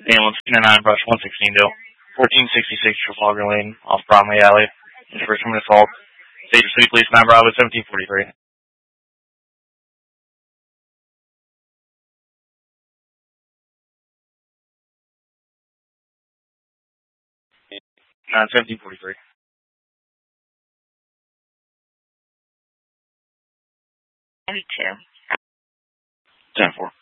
Ambulance 9 Brush 116 Dill. 1466 Trafalgar Lane, off Bromley Alley. First-time assault. State City Police 9 Bravo 1743. 1743. 92. 10-4.